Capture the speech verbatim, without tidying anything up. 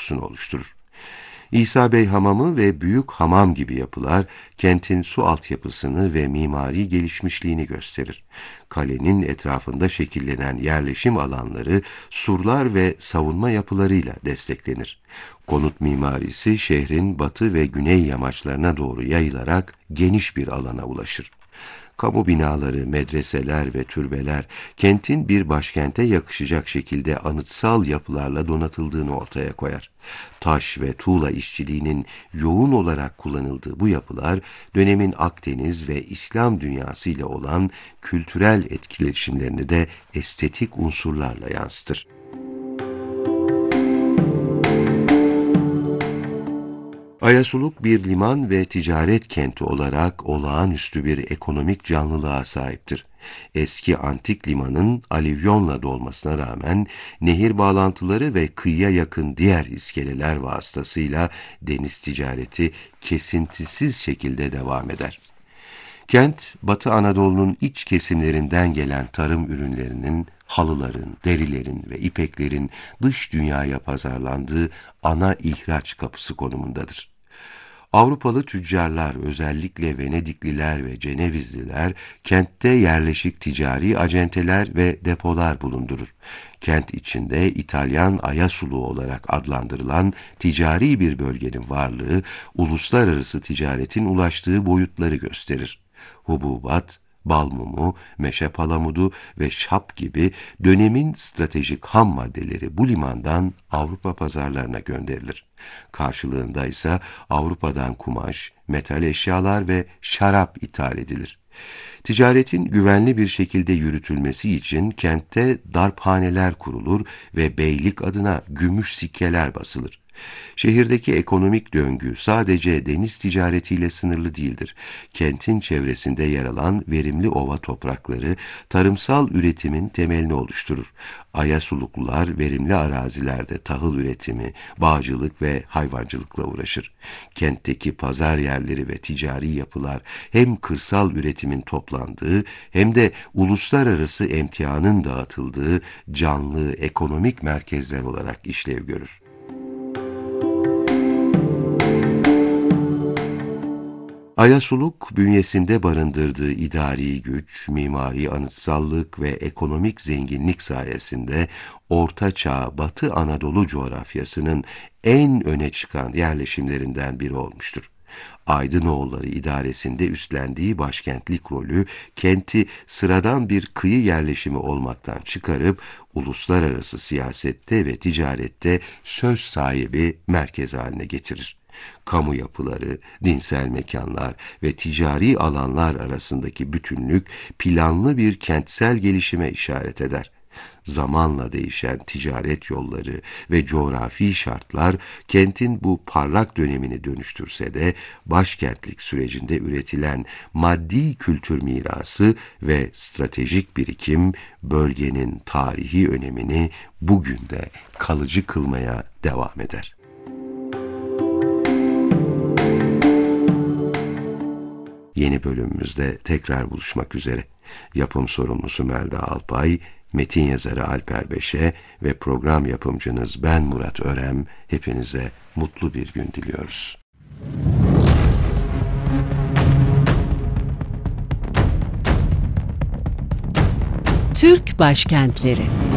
dokusunu oluşturur. İsa Bey Hamamı ve Büyük Hamam gibi yapılar kentin su altyapısını ve mimari gelişmişliğini gösterir. Kalenin etrafında şekillenen yerleşim alanları surlar ve savunma yapılarıyla desteklenir. Konut mimarisi şehrin batı ve güney yamaçlarına doğru yayılarak geniş bir alana ulaşır. Kamu binaları, medreseler ve türbeler, kentin bir başkente yakışacak şekilde anıtsal yapılarla donatıldığını ortaya koyar. Taş ve tuğla işçiliğinin yoğun olarak kullanıldığı bu yapılar, dönemin Akdeniz ve İslam dünyası ile olan kültürel etkileşimlerini de estetik unsurlarla yansıtır. Ayasuluk bir liman ve ticaret kenti olarak olağanüstü bir ekonomik canlılığa sahiptir. Eski antik limanın alüvyonla dolmasına rağmen nehir bağlantıları ve kıyıya yakın diğer iskeleler vasıtasıyla deniz ticareti kesintisiz şekilde devam eder. Kent, Batı Anadolu'nun iç kesimlerinden gelen tarım ürünlerinin, halıların, derilerin ve ipeklerin dış dünyaya pazarlandığı ana ihraç kapısı konumundadır. Avrupalı tüccarlar, özellikle Venedikliler ve Cenevizliler, kentte yerleşik ticari acenteler ve depolar bulundurur. Kent içinde İtalyan Ayasulu olarak adlandırılan ticari bir bölgenin varlığı, uluslararası ticaretin ulaştığı boyutları gösterir. Hububat, bal mumu, meşe palamudu ve şap gibi dönemin stratejik ham maddeleri bu limandan Avrupa pazarlarına gönderilir. Karşılığında ise Avrupa'dan kumaş, metal eşyalar ve şarap ithal edilir. Ticaretin güvenli bir şekilde yürütülmesi için kentte darphaneler kurulur ve beylik adına gümüş sikkeler basılır. Şehirdeki ekonomik döngü sadece deniz ticaretiyle sınırlı değildir. Kentin çevresinde yer alan verimli ova toprakları tarımsal üretimin temelini oluşturur. Ayasuluklular verimli arazilerde tahıl üretimi, bağcılık ve hayvancılıkla uğraşır. Kentteki pazar yerleri ve ticari yapılar hem kırsal üretimin toplandığı hem de uluslararası emtianın dağıtıldığı canlı ekonomik merkezler olarak işlev görür. Ayasuluk, bünyesinde barındırdığı idari güç, mimari anıtsallık ve ekonomik zenginlik sayesinde Orta Çağ Batı Anadolu coğrafyasının en öne çıkan yerleşimlerinden biri olmuştur. Aydınoğulları idaresinde üstlendiği başkentlik rolü, kenti sıradan bir kıyı yerleşimi olmaktan çıkarıp, uluslararası siyasette ve ticarette söz sahibi merkez haline getirir. Kamu yapıları, dinsel mekanlar ve ticari alanlar arasındaki bütünlük planlı bir kentsel gelişime işaret eder. Zamanla değişen ticaret yolları ve coğrafi şartlar kentin bu parlak dönemini dönüştürse de başkentlik sürecinde üretilen maddi kültür mirası ve stratejik birikim bölgenin tarihi önemini bugün de kalıcı kılmaya devam eder. Yeni bölümümüzde tekrar buluşmak üzere. Yapım sorumlusu Melda Alpay, metin yazarı Alper Beşe ve program yapımcınız ben Murat Örem, hepinize mutlu bir gün diliyoruz. Türk Başkentleri.